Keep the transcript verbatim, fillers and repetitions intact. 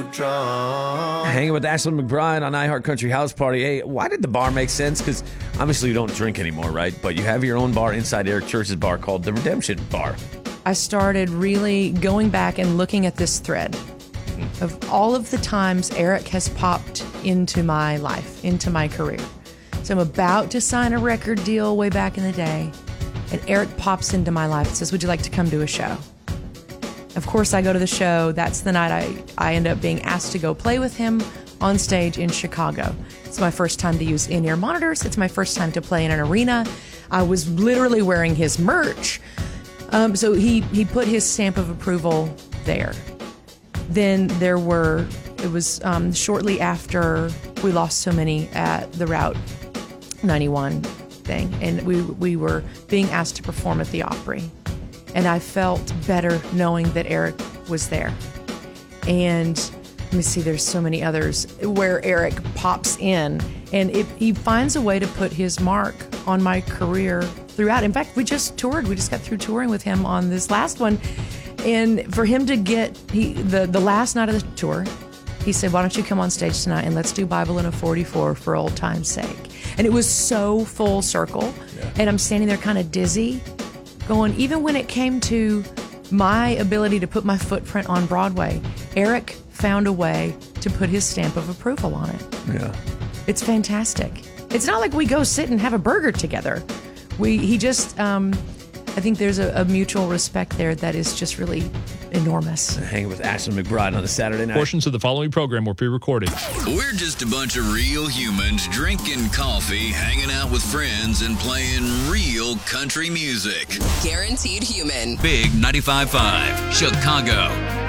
too drunk. Hanging with Ashley McBride on iHeart Country House Party. Hey, why did the bar make sense? Because obviously you don't drink anymore, right? But you have your own bar inside Eric Church's bar called the Redemption Bar. I started really going back and looking at this thread of all of the times Eric has popped into my life, into my career. So I'm about to sign a record deal way back in the day, and Eric pops into my life and says, would you like to come to a show? Of course, I go to the show. That's the night I, I end up being asked to go play with him on stage in Chicago. It's my first time to use in-ear monitors. It's my first time to play in an arena. I was literally wearing his merch. Um, so he, he put his stamp of approval there. Then there were, it was um, shortly after we lost so many at the Route ninety-one thing, and we we were being asked to perform at the Opry. And I felt better knowing that Eric was there. And let me see, there's so many others where Eric pops in, and it, he finds a way to put his mark on my career throughout. In fact, we just toured. We just got through touring with him on this last one. And for him to get, he, the, the last night of the tour, he said, why don't you come on stage tonight and let's do Bible in a forty-four for old time's sake. And it was so full circle. Yeah. And I'm standing there kind of dizzy, going, even when it came to my ability to put my footprint on Broadway, Eric found a way to put his stamp of approval on it. Yeah. It's fantastic. It's not like we go sit and have a burger together. We He just, um, I think there's a, a mutual respect there that is just really enormous. Hanging with Ashley McBride on a Saturday night. Portions of the following program were pre-recorded. We're just a bunch of real humans drinking coffee, hanging out with friends, and playing real country music. Guaranteed human. Big ninety-five point five, Chicago.